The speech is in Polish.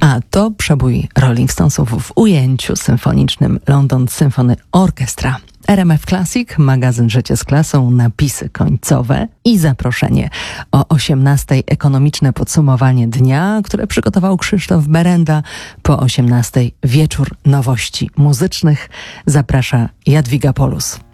A to przebój Rolling Stonesów w ujęciu symfonicznym London Symphony Orchestra. RMF Classic, magazyn Życie z klasą, napisy końcowe i zaproszenie. O 18:00 ekonomiczne podsumowanie dnia, które przygotował Krzysztof Berenda. Po 18:00 wieczór nowości muzycznych. Zaprasza Jadwiga Polus.